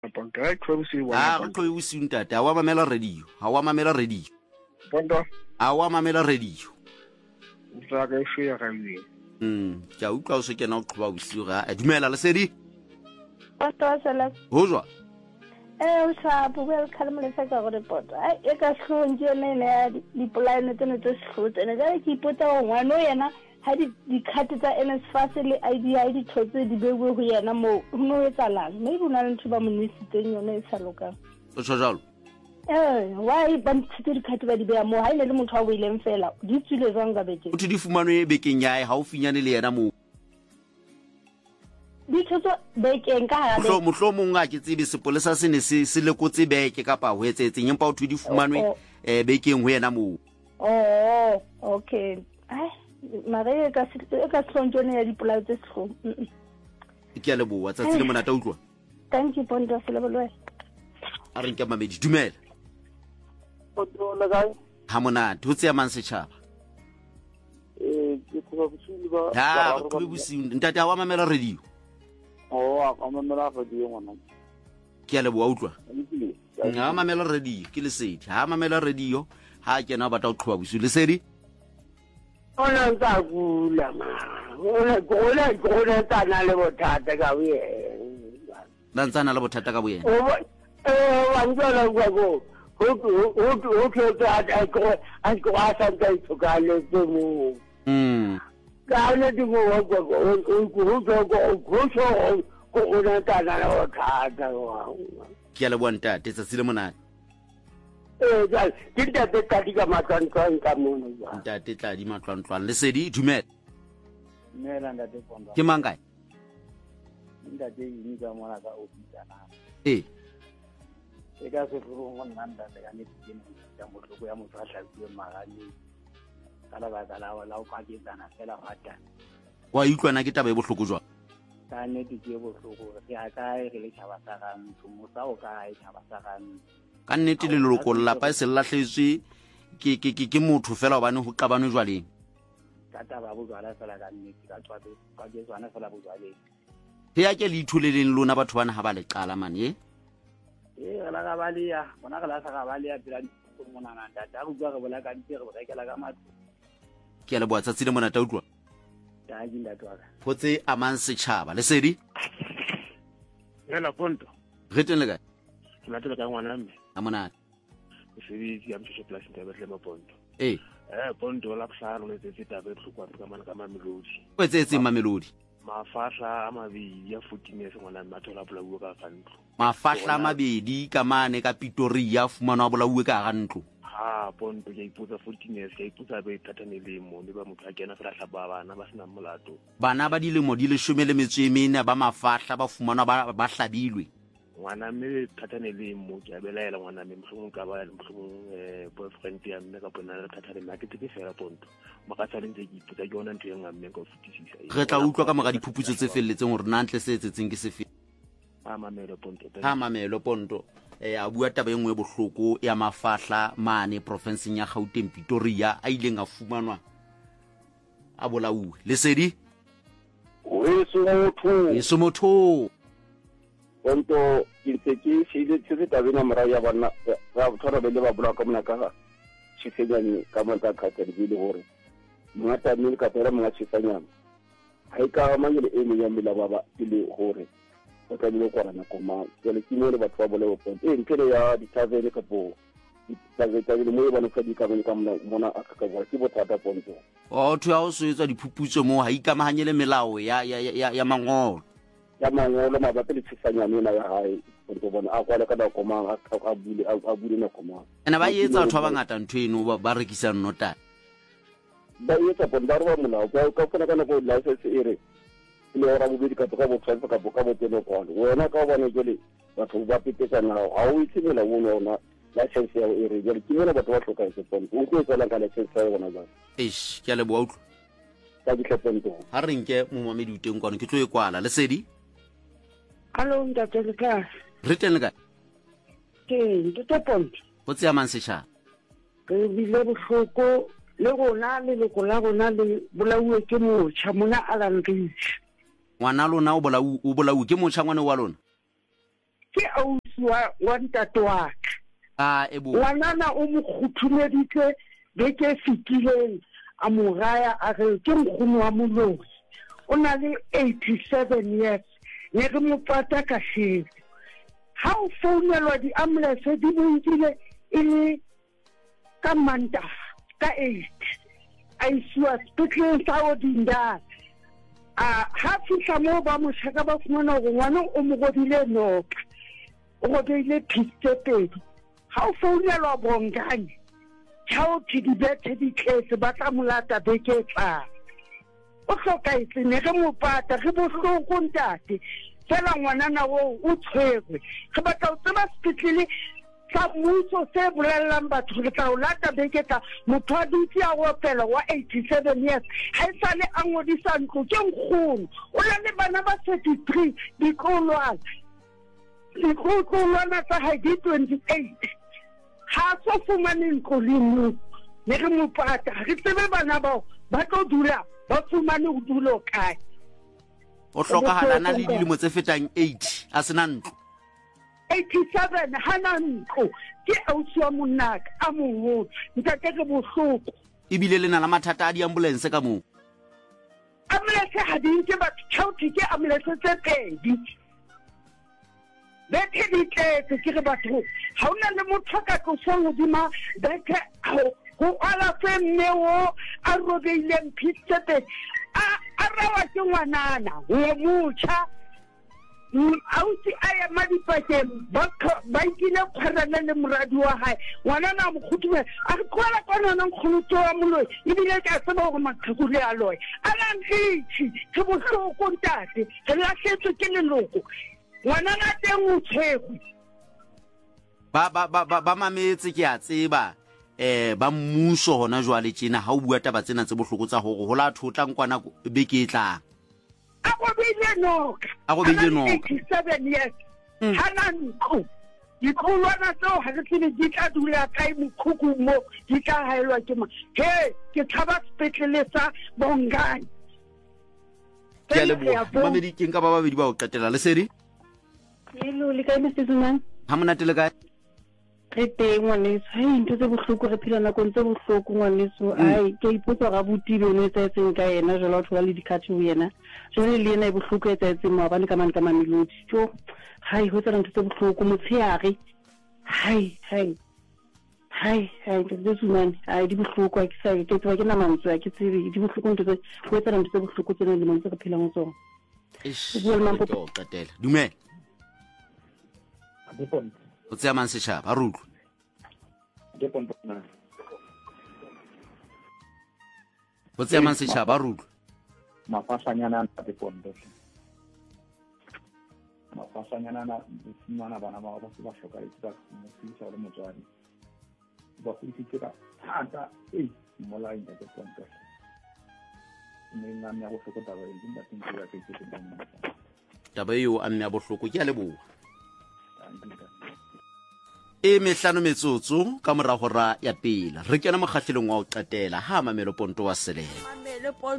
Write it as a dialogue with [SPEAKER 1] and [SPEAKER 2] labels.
[SPEAKER 1] Ponto ai tlobusi
[SPEAKER 2] Ah, go tlo busi ntate, a wa mamela radio. Ha wa mamela radio.
[SPEAKER 1] Ponto
[SPEAKER 2] A wa mamela radio.
[SPEAKER 1] tsa ka shia ga wi.
[SPEAKER 2] Ke a utlwa o se kena o qhoba busi ga a dumela le sedi.
[SPEAKER 3] Poto sala.
[SPEAKER 2] Ho jwa.
[SPEAKER 3] O sa bua ka le mole sa ka go poto. Ai e ka hlonje ne di plan tsene tse hlotse ne ga ke ipota o ngwana yena ha di khate tsa NSFAS le ID di thotse di bewe go yena mo no etsalang. Mme go na le ntho ba monisitseng yone e sa lokang.
[SPEAKER 2] O tsho jalo.
[SPEAKER 3] Why ba ntshitse di khate ba di beya mo ha ile le motho a go ileng fela. Di tswile jwang ga beke.
[SPEAKER 2] O di fumanwe bekeng ya ha o finyane le yena mo.
[SPEAKER 3] Di thotse bekeng ka ha
[SPEAKER 2] Mohlomong a ke tsebe sepolesa se ne se lekotse beke kapa ho etsetseng empa o di fumanwe bekeng ho yena mo.
[SPEAKER 3] Oh, okay. Mare ka hlonjone ya dipolao tse sego.
[SPEAKER 2] Ke a leboa tsa tsile monata utlwa.
[SPEAKER 3] Thank you Ponto se le bolwe.
[SPEAKER 2] A re nke mamedi dumela.
[SPEAKER 4] Poto la ga
[SPEAKER 2] Ha monate ho tseya mang setjhaba.
[SPEAKER 4] ke go busuli ba.
[SPEAKER 2] Ha go busi ntate a wa mamela radio.
[SPEAKER 4] A mamela radio ngwana.
[SPEAKER 2] Ke a leboa utlwa. Ha mamela radio ke lesedi. Ha mamela radio ha kena ba ta o qhoba busi lesedi.
[SPEAKER 4] Ona tsa kula ma. Ona tana le bothata ka buye.
[SPEAKER 2] Dantsana le bothata ka boyena.
[SPEAKER 4] Wa ntsala go ho go asa ka itshokale mo. Ka le di mo go ona tana le bothata wa.
[SPEAKER 2] Ke a leboa ntate tsa tsile monate.
[SPEAKER 4] Ke ntate ka di ka matlantlang ka mono ba.
[SPEAKER 2] Ntate tla di matlwantlwan lesedi dumela.
[SPEAKER 4] Nela ntate Ponto.
[SPEAKER 2] Ke mang kae?
[SPEAKER 4] Ntate yini ka mona ka ofisana.
[SPEAKER 2] E
[SPEAKER 4] ka se furu mo nanda le ya netini ya motloko ya motho a hlatswe magane. Kala ba kala la o ka ke tsana fela fata.
[SPEAKER 2] Wa utlwana ke taba e bohloko jwa.
[SPEAKER 4] Ka nete ke bohloko re a kae re le tshaba sa ga ntho mo sa o ka e tshaba sa ga ntho.
[SPEAKER 2] Ka nnete le leloko lapa e se lahletswe ke motho fela o bane ho qabanwe jwaleng.
[SPEAKER 4] Ka taba bo jwala fela ka nnete ka tswa ka ke tswana fela bo jwaleng.
[SPEAKER 2] He ya ke le ithuleleng lona batho bana ha ba le qala man ye.
[SPEAKER 4] Re la ga balia bona ga la sa ga balia pela go mona na data go bua ga bola ka ntse go rekela ka matlo.
[SPEAKER 2] Ke a le boa tsatsile mona ta utlwa.
[SPEAKER 4] Ta jinda twaka.
[SPEAKER 2] Photse amang setjhaba lesedi.
[SPEAKER 1] Hela Ponto.
[SPEAKER 2] Re teng le kae?
[SPEAKER 1] Ke latela ka ngwana mme.
[SPEAKER 2] A monate.
[SPEAKER 1] Sebetsi ya mtshosho plus Ndebele Maponto. Ponto la kuhlalo letsetse tabe hlokwa ka mana ka Mamelodi.
[SPEAKER 2] O etsetse Mamelodi.
[SPEAKER 1] Mafahla a mabedi ya 14 ngwana mathola bolauwe ka fantlo.
[SPEAKER 2] Mafahla a mabedi ka mane ka Pretoria fumanwa bolauwe ka ga ntlo.
[SPEAKER 1] Ha Ponto ya ipotsa 14 ya ipotsa be thathanele mo le ba motho a kena fela hlaba bana ba sena molato.
[SPEAKER 2] Bana ba dilemo di 14 ba mafahla ba fumanwa ba hlabilwe.
[SPEAKER 1] Ngwana mme thathanele mo ke abelaela ngwana mme mhlomong ka ba mhlomong boyfriend ya mme ka bona thathanele ma ke tike fela Ponto. Makatsa le ntse ke ipotsa ke yona ntho e ngamme ka futisisa.
[SPEAKER 2] Re tla utlwa ka mora diphuputso tse felletseng hore na ntle se etsetseng ke sefe.
[SPEAKER 1] Mamelo Ponto.
[SPEAKER 2] Ha mamelo Ponto. A bua taba engwe bohloko ya mafahla mane provinceng ya Gauteng Pretoria a ileng a fumanwa a bolauwe lesedi. Weso motho
[SPEAKER 4] Ponto ke se ile tabena mara ya bana ga tshwara bele ba bula ka mona ka tshifenyane ka mona ka tsebile hore mongata mme ka tsara mga tshifanyana ha ka mangele e mo ya mela baba ile hore o ka dilo kwa na koma le kimole batho ba bole Ponto nkele ya ditavele ka po ditavele mo ba no ka di ka mona aka ka bua ke bothata Ponto.
[SPEAKER 2] O thu ya o swetsa diphuputso mo ha ikamahanyele melao ya mangolo.
[SPEAKER 4] Ya mangolo mabapi le tshifanyane na ya hae Ponto bona a kwala ka da koma a bule na koma.
[SPEAKER 2] Ena ba etsa batho ba bangata ntho eno ba rekisa nnota.
[SPEAKER 4] Ba etsa Ponto ba molao ka fana kana go license ere le ora bo di ka toka bo tshwantse ka boka bo teno kwa wena ka bona jole batho ba pitesa na a o itshimela wona license ya ere jole ke bona batho ba hloka se Ponto o go tsela ka license ya bona ba
[SPEAKER 2] ke a leboa utlwa
[SPEAKER 4] ka di Ponto
[SPEAKER 2] ha re nke momamedi uteng kwana ke tlo e kwala lesedi.
[SPEAKER 5] Hello ntate le ka
[SPEAKER 2] Re teng le kae?
[SPEAKER 5] Ke Ponto.
[SPEAKER 2] Ho tseya mang setjhaba?
[SPEAKER 5] Re bile bohloko le rona le la rona le bolauwe ke motjha mona Alan Rich.
[SPEAKER 2] Ngwana lona o bolauwe ke motjha ngwane wa lona?
[SPEAKER 5] ke ausi wa ntate wa ka ngwanana o mo khuthumeditse beke fitileng a mo raya a re ke nkgono wa moloi o na le 87 years ne re mo pata ka shebe ha o founelwa di-ambulance di bontile e le ka Mantaha ka 8 a isiwa sepetleleng sa Odindana ha fihla moo ba mo shaka ba fumana gore ngwana o mo godile noka o godile phiste pedi ha o founelwa Bongane ha o thidibethe ditletse ba tla molata beke tlang o hlokaetse ne re mo pata re bohloko ntate fela ngwanana o tshwerwe re batla o tseba sepetlele sa mmuso se bolellang batho re tla o lata beke tla motho a dutse a opela wa 87 years ha e sale a ngodisa ntlo ke nkgono o na le bana ba 33 dikolwana tsa hae di 28 ha so fumane ntlo le moo ne re mo pata re tsebe bana bao ba tlo dula ba fumane ho dula kae
[SPEAKER 2] o hlokahalana le dilemo tse fetang 8 a sena ntlo
[SPEAKER 5] 87 hana ntlo ke ausi wa monaka a moholo ntate re bohloko
[SPEAKER 2] ebile le na la mathata a di-ambulance ka moo
[SPEAKER 5] ambulance ha di nke batho tšhauthi ke ambulance tse pedi bethe di tletse ke re batho ha o na le motho ka tlosang hodima bethe go alafe mme o a robeileng phiste pedi a rawa ke ngwanana o motjha ausi a ya madipakeng ba ikile kgwarana le moradi wa hae ngwanana mo khutume a re kwala kwanana nkgonoto wa moloi ebile ka tseba gore maqhekule a loye a nantlithi ke bohloko ntate re lahletswe ke leloko ngwanana teng o tshegwe
[SPEAKER 2] ba mametse ke a tseba ba mmuso hona jwale tjena ha o bua taba tsena tse bohloko tsa hore ho la thotlang kwana beke e tlang
[SPEAKER 5] a go beile noka 87 years hana ntlo dikolwana tseo ha re tsebe di tla dula kae mokhukhu mo di tla haelwa ke ma ke thaba sepetlele sa Bongane
[SPEAKER 2] ke le bo mamedi ke nka ba babedi ba o qetela le sedi
[SPEAKER 3] hello le kae msizumang
[SPEAKER 2] ha monate le kae
[SPEAKER 3] re teng ngwaneso ntho tse bohloko re phela nakong tse bohloko ngwaneso ke ipotsa ga botile o ne etseng ka yena jalo o thola le dikhatho ho yena jole le yena e bohloko e etseng mo abane ka mamelodi jo ho tsela ntho tse bohloko motsheare ke tsumane di bohloko a ke sa ke tswa ke na mantswe a ke tsebe di bohloko ntho tse ho tsela ntho tse bohloko tse le mo tse re phela mo tsona
[SPEAKER 2] o qetela dumela o tsaya mang setšhaba a re utlwe o tsaya mang setšhaba a re utlwe
[SPEAKER 6] mafasanyana na bana ba ba hlokaetse ba mofisa le motswadi ba fudisitse ka thata molaeng ya teponto mme nna me go hloko taba e dimba tintse ya ke
[SPEAKER 2] taba eo a mme a bohloko ke a leboa e mehlano metsotso ka morago ra ya pela re kena mokgahlelong wa o qetela ha Mamelo Ponto wa Selemo